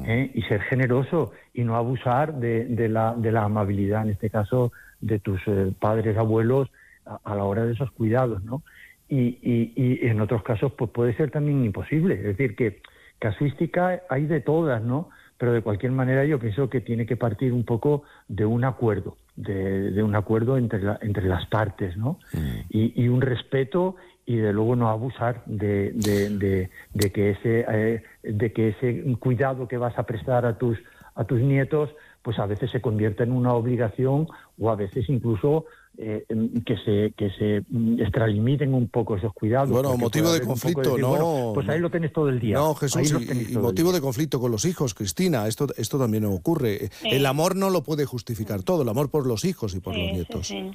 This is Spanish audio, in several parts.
y ser generoso y no abusar de la amabilidad, en este caso, de tus padres, abuelos, a la hora de esos cuidados, ¿no? Y en otros casos pues puede ser también imposible. Es decir, que casuística hay de todas, ¿no? Pero de cualquier manera yo pienso que tiene que partir un poco de un acuerdo, de un acuerdo entre las partes, ¿no? Y un respeto, y de luego no abusar de que ese cuidado que vas a prestar a tus nietos pues a veces se convierta en una obligación, o a veces incluso que se extralimiten un poco esos cuidados. Bueno, motivo de conflicto, decir, ¿no? Bueno, pues ahí lo tenés todo el día. No, Jesús, y motivo de conflicto con los hijos, Cristina. Esto también ocurre. El amor no lo puede justificar todo, el amor por los hijos y por los nietos. Sí.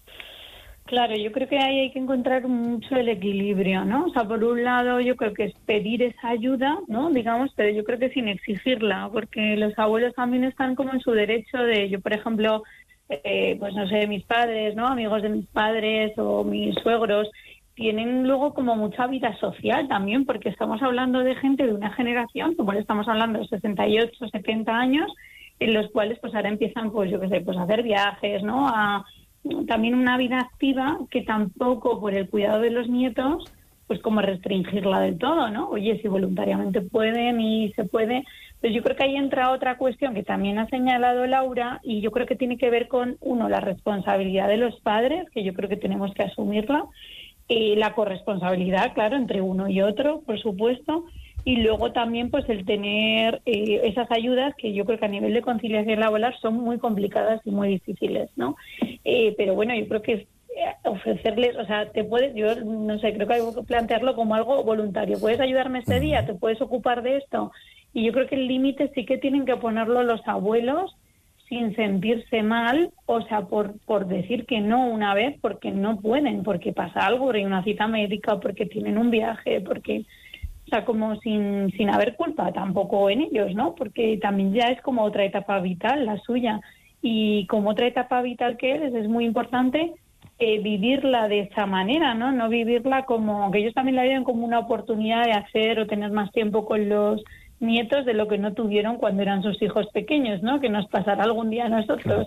Claro, yo creo que ahí hay que encontrar mucho el equilibrio, ¿no? O sea, por un lado yo creo que es pedir esa ayuda, ¿no? Digamos, pero yo creo que sin exigirla, porque los abuelos también están como en su derecho de, yo por ejemplo, pues no sé, mis padres, ¿no? Amigos de mis padres o mis suegros, tienen luego como mucha vida social también, porque estamos hablando de gente de una generación, como estamos hablando de 68, 70 años, en los cuales pues ahora empiezan, pues yo qué sé, pues a hacer viajes, ¿no? También una vida activa, que tampoco por el cuidado de los nietos pues como restringirla del todo, ¿no? Oye, si voluntariamente pueden y se puede, pues yo creo que ahí entra otra cuestión que también ha señalado Laura, y yo creo que tiene que ver con, uno, la responsabilidad de los padres, que yo creo que tenemos que asumirla, la corresponsabilidad, claro, entre uno y otro, por supuesto, y luego también pues el tener esas ayudas que yo creo que a nivel de conciliación laboral son muy complicadas y muy difíciles, ¿no? Pero bueno, yo creo que ofrecerles, o sea, yo no sé, creo que hay que plantearlo como algo voluntario. ¿Puedes ayudarme este día? ¿Te puedes ocupar de esto? Y yo creo que el límite sí que tienen que ponerlo los abuelos, sin sentirse mal, o sea, por decir que no una vez, porque no pueden, porque pasa algo, porque hay una cita médica, porque tienen un viaje, porque, o sea, como sin haber culpa tampoco en ellos, ¿no? Porque también ya es como otra etapa vital la suya, y como otra etapa vital que es muy importante vivirla de esa manera, ¿no? No vivirla como, que ellos también la viven como una oportunidad de hacer o tener más tiempo con los nietos de lo que no tuvieron cuando eran sus hijos pequeños, ¿no? Que nos pasará algún día a nosotros.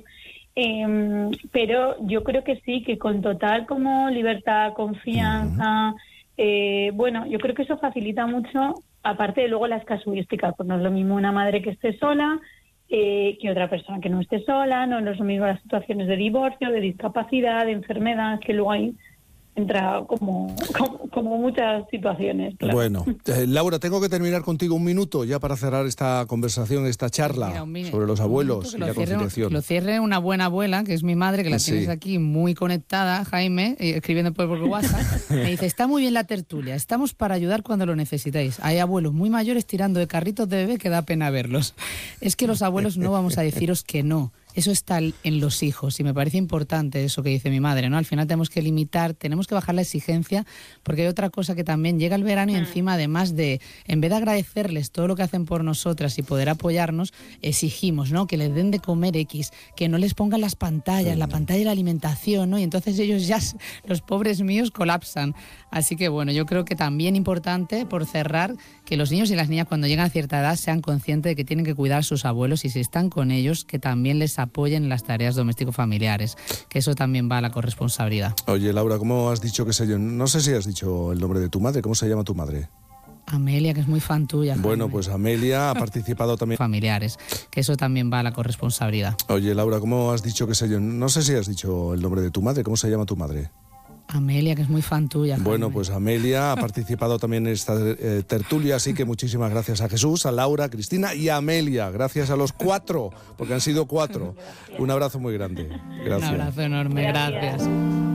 Pero yo creo que sí, que con total como libertad, confianza, bueno, yo creo que eso facilita mucho, aparte de luego las casuísticas, pues no es lo mismo una madre que esté sola que otra persona que no esté sola, no es lo mismo las situaciones de divorcio, de discapacidad, de enfermedad, que luego ahí entra como muchas situaciones. Claro. Bueno, Laura, tengo que terminar contigo un minuto ya para cerrar esta conversación, esta charla sobre los abuelos y la conciliación. Lo cierre una buena abuela, que es mi madre, que la tienes aquí muy conectada, Jaime, escribiendo por WhatsApp. Me dice, está muy bien la tertulia, estamos para ayudar cuando lo necesitéis. Hay abuelos muy mayores tirando de carritos de bebé que da pena verlos. Es que los abuelos no vamos a deciros que no. Eso está en los hijos, y me parece importante eso que dice mi madre, ¿no? Al final tenemos que limitar, tenemos que bajar la exigencia, porque hay otra cosa que también llega el verano y encima, además de, en vez de agradecerles todo lo que hacen por nosotras y poder apoyarnos, exigimos, ¿no? Que les den de comer X, que no les pongan las pantallas, la pantalla de la alimentación, ¿no? Y entonces ellos ya, los pobres míos, colapsan. Así que bueno, yo creo que también importante, por cerrar, que los niños y las niñas cuando llegan a cierta edad sean conscientes de que tienen que cuidar a sus abuelos, y si están con ellos, que también les apoyen en las tareas doméstico-familiares, que eso también va a la corresponsabilidad. Oye, Laura, ¿cómo has dicho que sé yo? No sé si has dicho el nombre de tu madre. ¿Cómo se llama tu madre? Amelia, que es muy fan tuya. Jaime. Bueno, pues Amelia ha participado también. Familiares, que eso también va a la corresponsabilidad. Oye, Laura, ¿cómo has dicho que sé yo? No sé si has dicho el nombre de tu madre. ¿Cómo se llama tu madre? Amelia, que es muy fan tuya. Bueno, pues Amelia ha participado también en esta tertulia, así que muchísimas gracias a Jesús, a Laura, a Cristina y a Amelia. Gracias a los 4, porque han sido 4. Un abrazo muy grande. Gracias. Un abrazo enorme, gracias.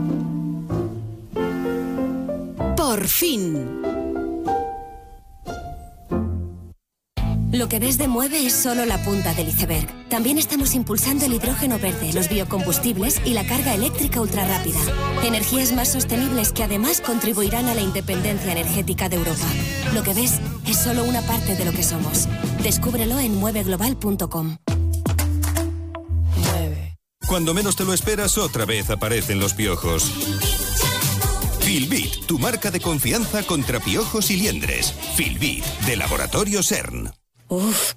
Por fin. Lo que ves de Mueve es solo la punta del iceberg. También estamos impulsando el hidrógeno verde, los biocombustibles y la carga eléctrica ultrarrápida. Energías más sostenibles que además contribuirán a la independencia energética de Europa. Lo que ves es solo una parte de lo que somos. Descúbrelo en mueveglobal.com. Cuando menos te lo esperas, otra vez aparecen los piojos. Filbit, tu marca de confianza contra piojos y liendres. Filbit, de Laboratorio CERN. Uf,